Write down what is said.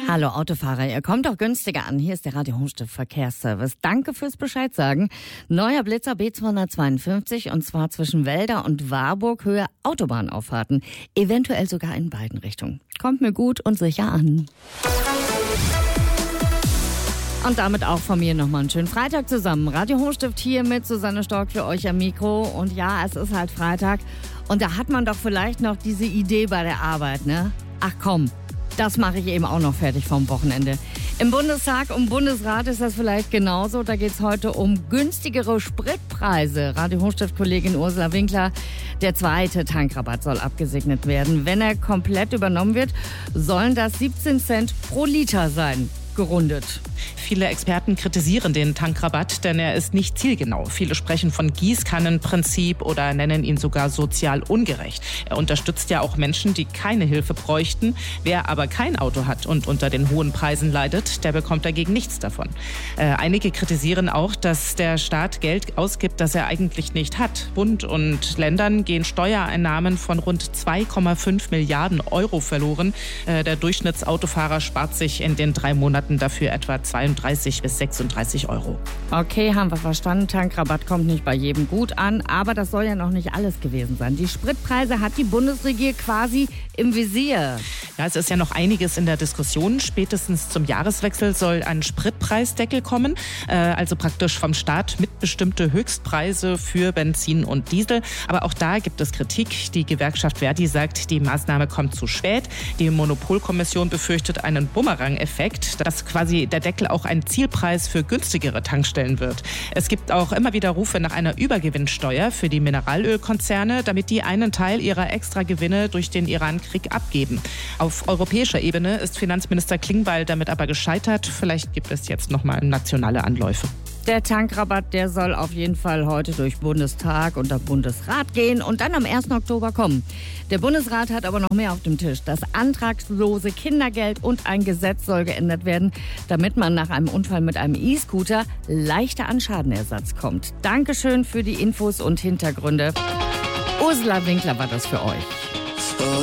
Hallo Autofahrer, ihr kommt doch günstiger an. Hier ist der Radio Hochstift Verkehrsservice. Danke fürs Bescheid sagen. Neuer Blitzer B252 und zwar zwischen Welder und Warburg Höhe Autobahnauffahrten. Eventuell sogar in beiden Richtungen. Kommt mir gut und sicher an. Und damit auch von mir nochmal einen schönen Freitag zusammen. Radio Hochstift hier mit Susanne Stork für euch am Mikro. Und ja, es ist halt Freitag. Und da hat man doch vielleicht noch diese Idee bei der Arbeit, ne? Ach komm, das mache ich eben auch noch fertig vom Wochenende. Im Bundestag und Bundesrat ist das vielleicht genauso. Da geht es heute um günstigere Spritpreise. Radio Hochstift-Kollegin Ursula Winkler, der zweite Tankrabatt soll abgesegnet werden. Wenn er komplett übernommen wird, sollen das 17 Cent pro Liter sein. Gerundet. Viele Experten kritisieren den Tankrabatt, denn er ist nicht zielgenau. Viele sprechen von Gießkannenprinzip oder nennen ihn sogar sozial ungerecht. Er unterstützt ja auch Menschen, die keine Hilfe bräuchten. Wer aber kein Auto hat und unter den hohen Preisen leidet, der bekommt dagegen nichts davon. Einige kritisieren auch, dass der Staat Geld ausgibt, das er eigentlich nicht hat. Bund und Ländern gehen Steuereinnahmen von rund 2,5 Milliarden Euro verloren. Der Durchschnittsautofahrer spart sich in den 3 Monaten dafür etwa 32 bis 36 Euro. Okay, haben wir verstanden. Tankrabatt kommt nicht bei jedem gut an, aber das soll ja noch nicht alles gewesen sein. Die Spritpreise hat die Bundesregierung quasi im Visier. Ja, es ist ja noch einiges in der Diskussion. Spätestens zum Jahreswechsel soll ein Spritpreisdeckel kommen, also praktisch vom Staat mitbestimmte Höchstpreise für Benzin und Diesel. Aber auch da gibt es Kritik. Die Gewerkschaft Verdi sagt, die Maßnahme kommt zu spät. Die Monopolkommission befürchtet einen Bumerang-Effekt, dass quasi der Deckel auch ein Zielpreis für günstigere Tankstellen wird. Es gibt auch immer wieder Rufe nach einer Übergewinnsteuer für die Mineralölkonzerne, damit die einen Teil ihrer Extragewinne durch den Irankrieg abgeben. Auf europäischer Ebene ist Finanzminister Klingbeil damit aber gescheitert. Vielleicht gibt es jetzt nochmal nationale Anläufe. Der Tankrabatt, der soll auf jeden Fall heute durch Bundestag und der Bundesrat gehen und dann am 1. Oktober kommen. Der Bundesrat hat aber noch mehr auf dem Tisch. Das antragslose Kindergeld und ein Gesetz soll geändert werden, damit man nach einem Unfall mit einem E-Scooter leichter an Schadenersatz kommt. Dankeschön für die Infos und Hintergründe. Ursula Winkler war das für euch.